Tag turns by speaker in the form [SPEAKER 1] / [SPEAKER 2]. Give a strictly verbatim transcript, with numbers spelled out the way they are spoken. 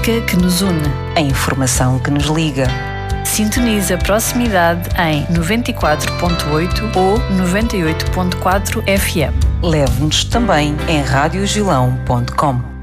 [SPEAKER 1] música que nos une,
[SPEAKER 2] a informação que nos liga.
[SPEAKER 1] Sintoniza a proximidade em noventa e quatro ponto oito ou noventa e oito ponto quatro F M.
[SPEAKER 2] Leve-nos também em rádio gilão ponto com.